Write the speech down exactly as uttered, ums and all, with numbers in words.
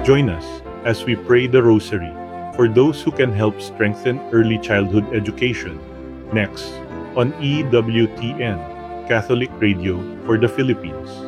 Join us as we pray the Rosary for those who can help strengthen early childhood education. Next, on E W T N, Catholic Radio for the Philippines.